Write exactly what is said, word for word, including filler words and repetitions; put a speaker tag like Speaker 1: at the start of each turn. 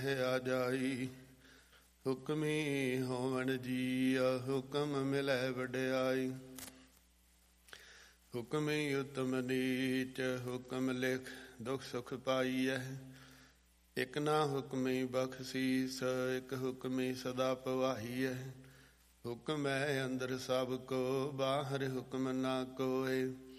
Speaker 1: ਆ ਜਾਈ। ਹੁਕਮੀ ਹੋਵਣ ਜੀਆ ਹੁਕਮ ਮਿਲੈ ਵਡਿਆਈ। ਹੁਕਮੀ ਉਤਮ ਨੀਚ ਹੁਕਮ ਲਿਖ ਦੁਖ ਸੁਖ ਪਾਈਐ। ਇਕ ਨਾ ਹੁਕਮੀ ਬਖਸ਼ੀਸ ਇਕ ਹੁਕਮੀ ਸਦਾ ਪਵਾਹੀਐ। ਹੁਕਮ ਹੈ ਅੰਦਰ ਸਭ ਕੋ ਬਾਹਰ ਹੁਕਮ ਨਾ ਕੋਇ।